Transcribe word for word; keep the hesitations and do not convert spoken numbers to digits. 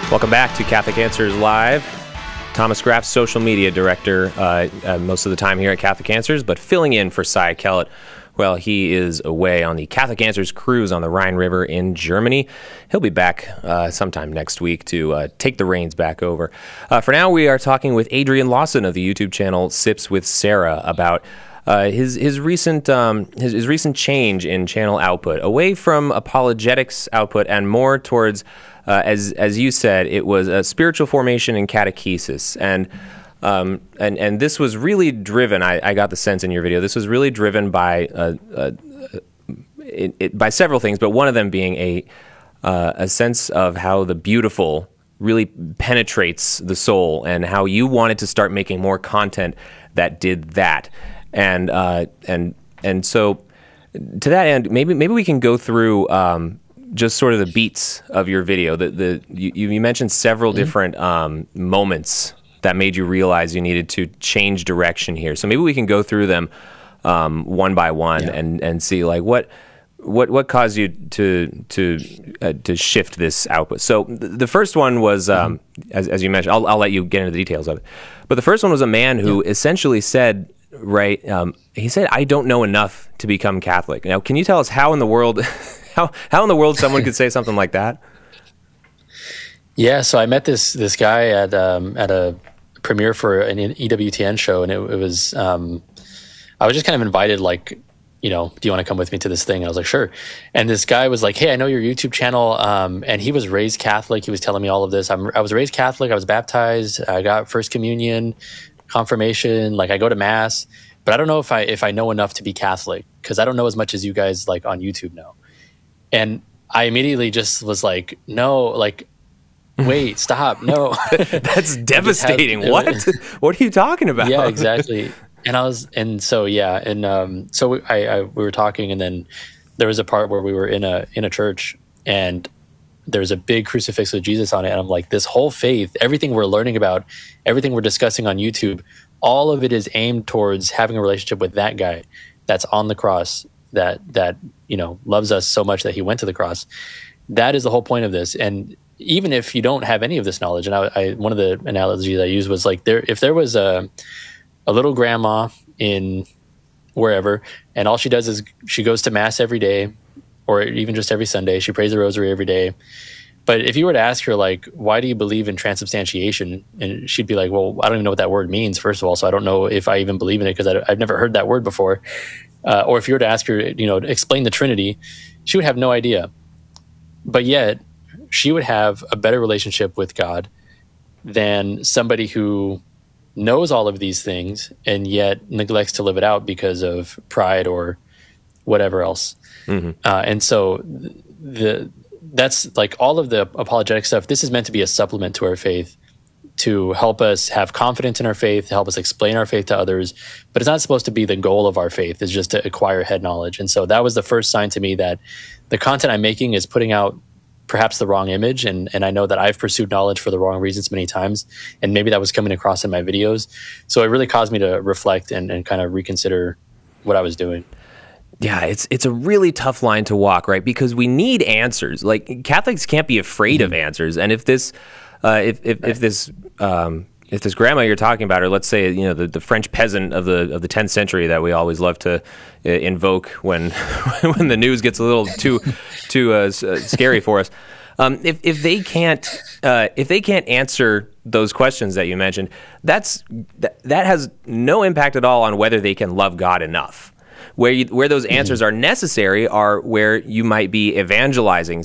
Welcome back to Catholic Answers Live. Thomas Graff, social media director, uh, uh, most of the time here at Catholic Answers, but filling in for Cy Kellett. Well, he is away on the Catholic Answers cruise on the Rhine River in Germany. He'll be back uh, sometime next week to uh, take the reins back over. Uh, for now, we are talking with Adrian Lawson of the YouTube channel Sips with Sarah about uh, his his recent um, his, his recent change in channel output, away from apologetics output and more towards, uh, as as you said, it was a spiritual formation and catechesis. And Um, and, and this was really driven, I, I got the sense in your video, this was really driven by uh, uh, it, it, by several things, but one of them being a uh, a sense of how the beautiful really penetrates the soul and how you wanted to start making more content that did that. And uh, and and so to that end, maybe maybe we can go through um, just sort of the beats of your video. The, the, you, you mentioned several mm-hmm. different um, moments that made you realize you needed to change direction here. So maybe we can go through them um, one by one yeah. and, and see like what what what caused you to to uh, to shift this output. So th- the first one was, um, mm-hmm. as as you mentioned, I'll I'll let you get into the details of it. But the first one was a man who yeah. essentially said, right? Um, he said, "I don't know enough to become Catholic." Now, can you tell us how in the world how how in the world someone could say something like that? Yeah, so I met this this guy at um, at a premiere for an E W T N show, and it, it was um, I was just kind of invited, like, you know, do you want to come with me to this thing? And I was like, sure. And this guy was like, hey, I know your YouTube channel, um, and he was raised Catholic. He was telling me all of this. I'm, I was raised Catholic. I was baptized. I got First Communion, confirmation. Like, I go to Mass, but I don't know if I if I know enough to be Catholic, because I don't know as much as you guys like on YouTube know. And I immediately just was like, no, like. Wait, stop, no. That's devastating. Have, what? What are you talking about? Yeah, exactly. And I was, and so, yeah. And um, so I, I, we were talking, and then there was a part where we were in a, in a church, and there's a big crucifix with Jesus on it. And I'm like, this whole faith, everything we're learning about, everything we're discussing on YouTube, all of it is aimed towards having a relationship with that guy that's on the cross, that, that, you know, loves us so much that he went to the cross. That is the whole point of this. And even if you don't have any of this knowledge, and I, I one of the analogies I used was like, there, if there was a a little grandma in wherever, and all she does is she goes to Mass every day, or even just every Sunday, she prays the rosary every day. But if you were to ask her, like, why do you believe in transubstantiation? And she'd be like, well, I don't even know what that word means, first of all, so I don't know if I even believe in it, because I've never heard that word before. Uh, or if you were to ask her, you know, explain the Trinity, she would have no idea. But yet, she would have a better relationship with God than somebody who knows all of these things and yet neglects to live it out because of pride or whatever else. Mm-hmm. Uh, and so the that's like all of the apologetic stuff. This is meant to be a supplement to our faith, to help us have confidence in our faith, to help us explain our faith to others. But it's not supposed to be the goal of our faith. It's just to acquire head knowledge. And so that was the first sign to me that the content I'm making is putting out perhaps the wrong image, and, and I know that I've pursued knowledge for the wrong reasons many times, and maybe that was coming across in my videos. So it really caused me to reflect and, and kind of reconsider what I was doing. Yeah, it's it's a really tough line to walk, right? Because we need answers. Like, Catholics can't be afraid mm-hmm. of answers, and if this, uh, if if, right. if this. Um, If this grandma you're talking about, or let's say, you know, the, the French peasant of the of the tenth century that we always love to uh, invoke when when the news gets a little too too uh, scary for us, um, if if they can't uh, if they can't answer those questions that you mentioned, that's that, that has no impact at all on whether they can love God enough. Where you, where those answers are necessary are where you might be evangelizing